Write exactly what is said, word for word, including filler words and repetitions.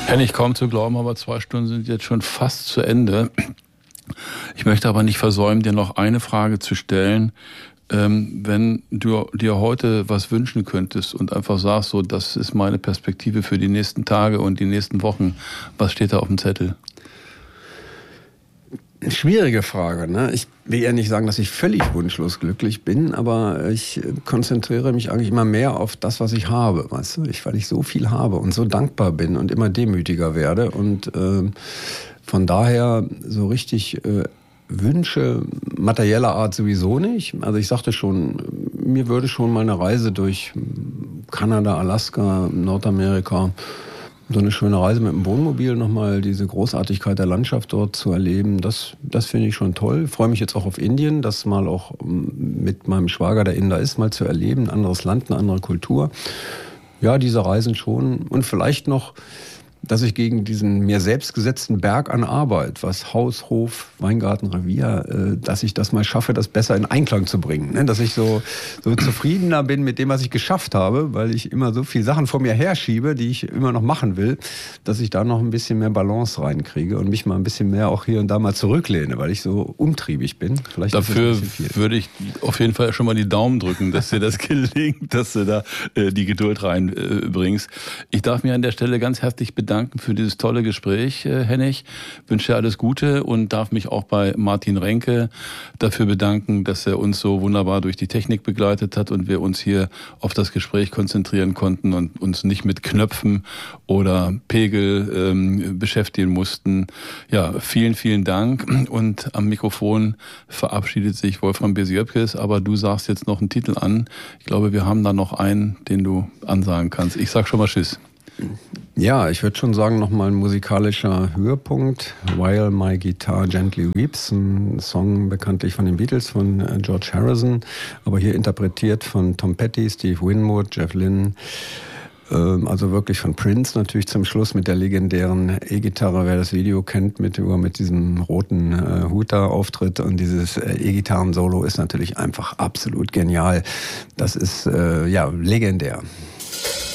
Hennig, kaum zu glauben, aber zwei Stunden sind jetzt schon fast zu Ende. Ich möchte aber nicht versäumen, dir noch eine Frage zu stellen. Ähm, wenn du dir heute was wünschen könntest und einfach sagst, so, das ist meine Perspektive für die nächsten Tage und die nächsten Wochen, was steht da auf dem Zettel? Schwierige Frage, ne? Ich will ja nicht sagen, dass ich völlig wunschlos glücklich bin, aber ich konzentriere mich eigentlich immer mehr auf das, was ich habe, weißt du? Ich, weil ich so viel habe und so dankbar bin und immer demütiger werde und äh, von daher so richtig äh, Wünsche materieller Art sowieso nicht. Also ich sagte schon, mir würde schon mal eine Reise durch Kanada, Alaska, Nordamerika, so eine schöne Reise mit dem Wohnmobil, nochmal diese Großartigkeit der Landschaft dort zu erleben, das, das finde ich schon toll. Ich freue mich jetzt auch auf Indien, das mal auch mit meinem Schwager, der Inder ist, mal zu erleben. Ein anderes Land, eine andere Kultur. Ja, diese Reisen schon. Und vielleicht noch, dass ich gegen diesen mir selbst gesetzten Berg an Arbeit, was Haus, Hof, Weingarten, Revier, äh, dass ich das mal schaffe, das besser in Einklang zu bringen. Ne? Dass ich so, so zufriedener bin mit dem, was ich geschafft habe, weil ich immer so viele Sachen vor mir herschiebe, die ich immer noch machen will, dass ich da noch ein bisschen mehr Balance reinkriege und mich mal ein bisschen mehr auch hier und da mal zurücklehne, weil ich so umtriebig bin. Vielleicht Dafür würde ich auf jeden Fall schon mal die Daumen drücken, dass dir das gelingt, dass du da äh, die Geduld reinbringst. Äh, ich darf mir an der Stelle ganz herzlich bedanken für dieses tolle Gespräch, Hennig. Wünsche dir alles Gute und darf mich auch bei Martin Renke dafür bedanken, dass er uns so wunderbar durch die Technik begleitet hat und wir uns hier auf das Gespräch konzentrieren konnten und uns nicht mit Knöpfen oder Pegel ähm, beschäftigen mussten. Ja, vielen, vielen Dank. Und am Mikrofon verabschiedet sich Wolfram Besiöpkes, aber du sagst jetzt noch einen Titel an. Ich glaube, wir haben da noch einen, den du ansagen kannst. Ich sag schon mal Tschüss. Ja, ich würde schon sagen, nochmal ein musikalischer Höhepunkt. While My Guitar Gently Weeps, ein Song bekanntlich von den Beatles, von George Harrison, aber hier interpretiert von Tom Petty, Steve Winwood, Jeff Lynne, also wirklich von Prince natürlich zum Schluss mit der legendären E-Gitarre, wer das Video kennt, mit, mit diesem roten äh, Hut da auftritt und dieses äh, E-Gitarren-Solo ist natürlich einfach absolut genial. Das ist äh, ja legendär.